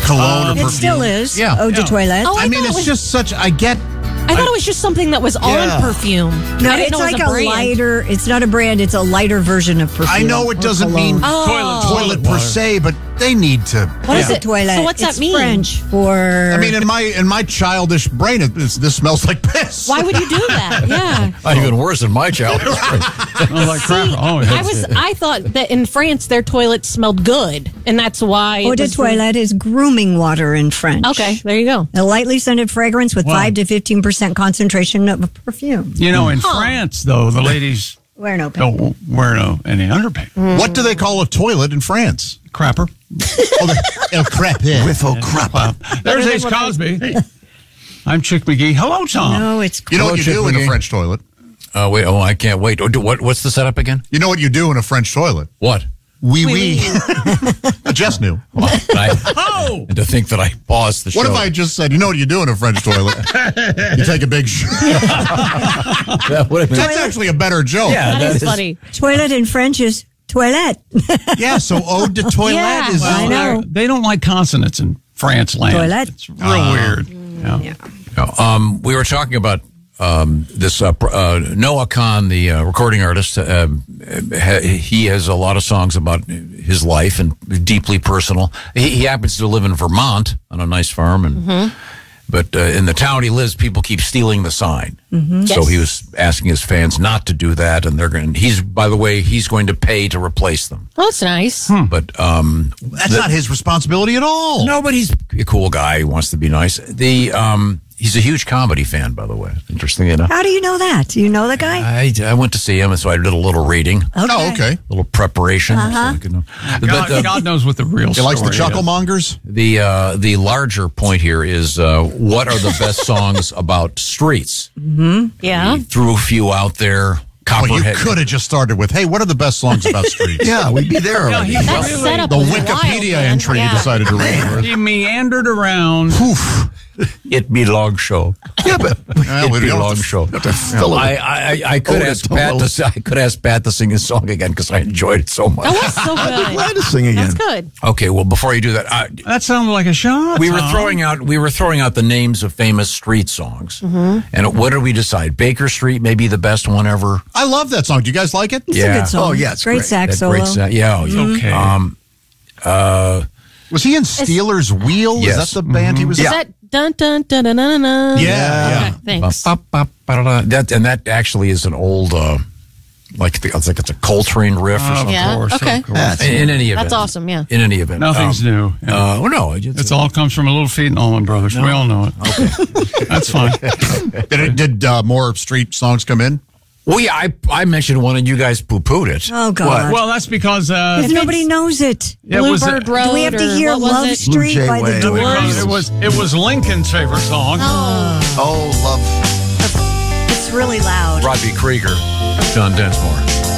cologne or perfume. It still is. Yeah. Eau de toilette. Oh, I mean, it's just such. I thought it was just something that was on perfume. No, I didn't it's know it like was a brand. lighter. It's not a brand. It's a lighter version of perfume. I know it doesn't mean toilet per se, but they need to. What is it? Toilet. So what's It's that mean? French for. I mean, in my childish brain, this smells like piss. Why would you do that? Yeah. Even worse than my childhood. Like crap. Oh, I thought that in France their toilets smelled good, and that's why. Eau de toilette is grooming water in French. Okay, there you go. A lightly scented fragrance with 5 to 15% concentration of perfume. You know, in France, though, the ladies Wear no don't wear any underpants. What do they call a toilet in France? Crapper. El crap. Whiffle crap. There's Ace Cosby. I'm Chick McGee. Hello, Tom. No, it's You know what you Chick do in a McGee. French toilet? Wait, I can't wait. What's the setup again? You know what you do in a French toilet? What? Oui, oui. I just knew. And to think that I paused the show. What if I just said, you know what you do in a French toilet? You take a big shit. That would have been. That's actually a better joke. Yeah, That is funny. toilet in French is toilette. Yeah, so eau de toilette Yeah. is... I know. They don't like consonants in France land. Toilet. It's real weird. Yeah. We were talking about this Noah Kahn, the recording artist. He has a lot of songs about his life and deeply personal. He happens to live in Vermont on a nice farm, and but in the town he lives, people keep stealing the sign. So he was asking his fans not to do that, and they're going. By the way, he's going to pay to replace them. Oh, that's nice. But That's not his responsibility at all. no, but he's a cool guy. He wants to be nice. He's a huge comedy fan, by the way. Interesting enough. How do you know that? Do you know the guy? I went to see him, and so I did a little reading, Oh, okay. a little preparation. So I could know. God knows what the real He story likes the is. chucklemongers. The larger point here is what are the best songs about streets? Yeah. Threw a few out there. Well, you Copperhead. could have just started with, hey, what are the best songs about streets? Yeah, we'd be there already. That setup The was Wikipedia wild, man. entry you Yeah. decided to read. He meandered around. It be long show. Yeah, but It be long show. I could ask Pat to. I could ask Pat to sing his song again because I enjoyed it so much. That was so good. Glad to sing again. That's good. Okay, well, before you do that, That sounded like a shot. we were Tom. throwing out the names of famous street songs, and what did we decide? Baker Street may be the best one ever. I love that song. Do you guys like it? It's a good song. Oh yeah, it's great sax That solo. Great yeah. Oh, yeah. Okay. Was he in Steelers Wheel? Yes. Is that the band he was in? Is that dun dun dun dun dun dun? Yeah. Okay, thanks. That actually is an old, it's a Coltrane riff or something. Yeah. course, Okay. of course. In any event, That's awesome. Yeah. In any event, Nothing's new. Yeah. Well, no, It's all comes from a Little Feat and Allman Brothers. We all know it. Okay. That's fine. Did more street songs come in? Well, yeah, I mentioned one and you guys poo-pooed it. Oh, God. Well, that's because If nobody knows it. it was Bluebird Road. Do we have to or hear what was Love it? Street Jay by Way. the No, Doors? it was Lincoln's favorite song. Oh, love It's really loud. Robbie Krieger, John Densmore.